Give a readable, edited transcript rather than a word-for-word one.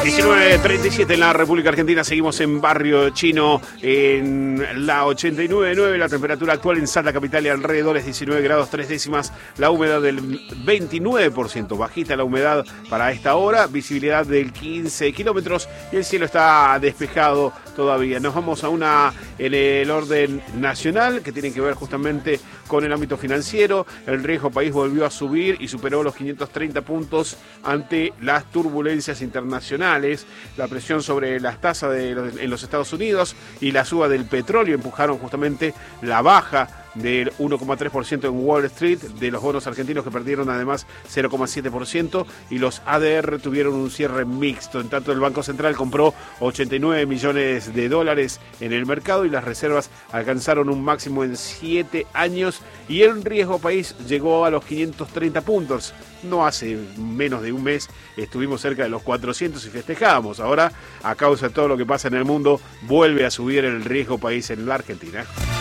19:37 en la República Argentina, seguimos en Barrio Chino en la 89.9, la temperatura actual en Salta Capital y alrededor es 19 grados 3 décimas, la humedad del 29%, bajita la humedad para esta hora, visibilidad del 15 kilómetros y el cielo está despejado todavía. Nos vamos a una en el orden nacional que tiene que ver justamente con el ámbito financiero. El riesgo país volvió a subir y superó los 530 puntos ante las turbulencias internacionales. La presión sobre las tasas en los Estados Unidos y la suba del petróleo empujaron justamente la baja del 1,3% en Wall Street, de los bonos argentinos que perdieron además 0,7% y los ADR tuvieron un cierre mixto. En tanto, el Banco Central compró 89 millones de dólares en el mercado y las reservas alcanzaron un máximo en 7 años y el riesgo país llegó a los 530 puntos. No hace menos de un mes estuvimos cerca de los 400 y festejábamos. Ahora, a causa de todo lo que pasa en el mundo, vuelve a subir el riesgo país en la Argentina.